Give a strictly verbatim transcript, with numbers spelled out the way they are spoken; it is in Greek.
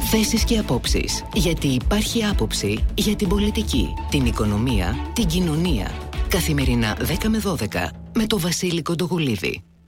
Θέσεις και απόψεις. Γιατί υπάρχει άποψη για την πολιτική, την οικονομία, την κοινωνία. Καθημερινά δέκα με δώδεκα με το Βασίλη Κοντογουλίδη.